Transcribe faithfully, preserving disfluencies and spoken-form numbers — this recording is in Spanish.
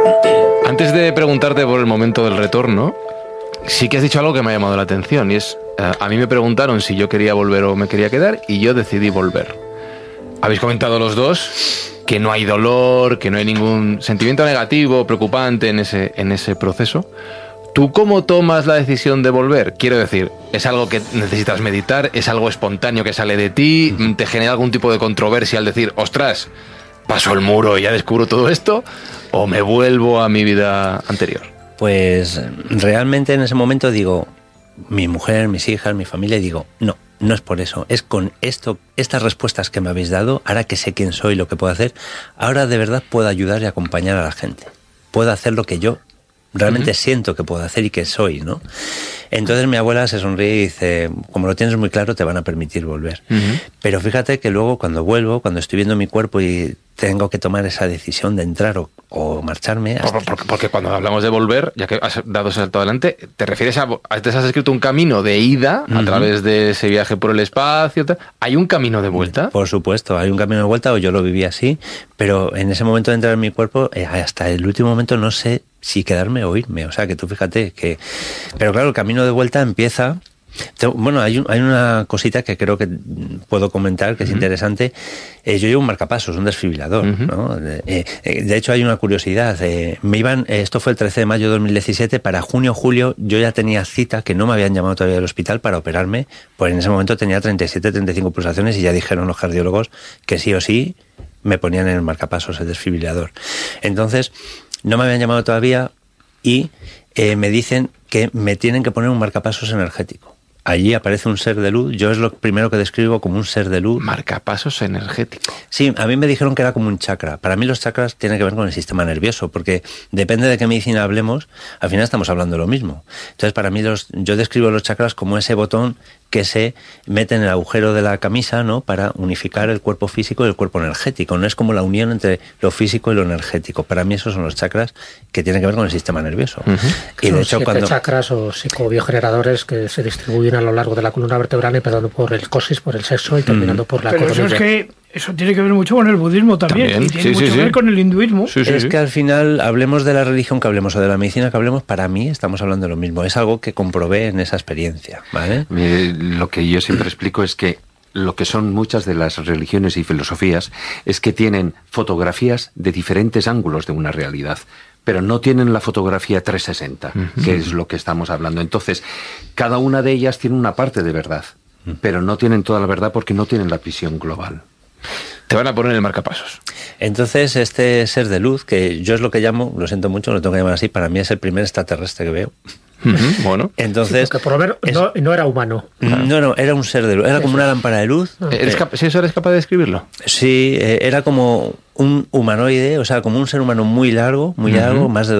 Antes de preguntarte por el momento del retorno, sí que has dicho algo que me ha llamado la atención, y es, uh, a mí me preguntaron si yo quería volver o me quería quedar, y yo decidí volver. Habéis comentado los dos que no hay dolor, que no hay ningún sentimiento negativo, preocupante en ese, en ese proceso. ¿Tú cómo tomas la decisión de volver? Quiero decir, ¿es algo que necesitas meditar? ¿Es algo espontáneo que sale de ti? ¿Te genera algún tipo de controversia al decir, ostras, paso el muro y ya descubro todo esto? ¿O me vuelvo a mi vida anterior? Pues realmente en ese momento digo, mi mujer, mis hijas, mi familia, digo, no, no es por eso. Es con esto, estas respuestas que me habéis dado, ahora que sé quién soy, lo que puedo hacer, ahora de verdad puedo ayudar y acompañar a la gente. Puedo hacer lo que yo realmente uh-huh. siento que puedo hacer y que soy, ¿no? Entonces mi abuela se sonríe y dice, como lo tienes muy claro, te van a permitir volver. Uh-huh. Pero fíjate que luego cuando vuelvo, cuando estoy viendo mi cuerpo y tengo que tomar esa decisión de entrar o, o marcharme... Hasta... Porque, porque cuando hablamos de volver, ya que has dado ese salto adelante, te refieres a... Te has escrito un camino de ida uh-huh. a través de ese viaje por el espacio. ¿Hay un camino de vuelta? Por supuesto, hay un camino de vuelta, o yo lo viví así, pero en ese momento de entrar en mi cuerpo, eh, hasta el último momento no sé si quedarme o irme. O sea, que tú fíjate que... Pero claro, el camino de vuelta empieza... Bueno, hay, un, hay una cosita que creo que puedo comentar que es uh-huh. interesante. Eh, yo llevo un marcapasos, un desfibrilador, uh-huh. ¿no? Eh, eh, de hecho, hay una curiosidad. Eh, me iban, eh, esto fue el trece de mayo de dos mil diecisiete, para junio o julio yo ya tenía cita, que no me habían llamado todavía del hospital para operarme, pues en ese momento tenía treinta y siete, treinta y cinco pulsaciones y ya dijeron los cardiólogos que sí o sí me ponían en el marcapasos el desfibrilador. Entonces, no me habían llamado todavía y eh, me dicen que me tienen que poner un marcapasos energético. Allí aparece un ser de luz, yo es lo primero que describo como un ser de luz. Marcapasos energético. Sí, a mí me dijeron que era como un chakra. Para mí los chakras tienen que ver con el sistema nervioso, porque depende de qué medicina hablemos, al final estamos hablando de lo mismo. Entonces para mí los, yo describo los chakras como ese botón que se mete en el agujero de la camisa, ¿no? Para unificar el cuerpo físico y el cuerpo energético. No es como la unión entre lo físico y lo energético. Para mí esos son los chakras que tienen que ver con el sistema nervioso. Uh-huh. Y de hecho cuando chakras o psicobiogeneradores que se distribuyen a lo largo de la columna vertebral, empezando por el coxis, por el sexo y terminando uh-huh. por la coronilla. Pero eso es que eso tiene que ver mucho con el budismo también, también. y tiene sí, mucho sí, que ver sí. con el hinduismo. Sí, sí, es sí. que al final, hablemos de la religión que hablemos o de la medicina que hablemos, para mí estamos hablando de lo mismo. Es algo que comprobé en esa experiencia, ¿vale? Eh, lo que yo siempre explico es que lo que son muchas de las religiones y filosofías es que tienen fotografías de diferentes ángulos de una realidad, pero no tienen la fotografía trescientos sesenta, uh-huh. que es lo que estamos hablando. Entonces, cada una de ellas tiene una parte de verdad, uh-huh. pero no tienen toda la verdad porque no tienen la visión global. Te van a poner el marcapasos. Entonces, este ser de luz, que yo es lo que llamo, lo siento mucho, lo tengo que llamar así, para mí es el primer extraterrestre que veo. Uh-huh, bueno, entonces... Sí, por lo menos es, no, no era humano. No, no, era un ser de luz, era como una lámpara de luz. ¿Eres cap- ¿Sí, eso eres capaz de describirlo? Sí, eh, era como un humanoide, o sea, como un ser humano muy largo, muy uh-huh. largo, más de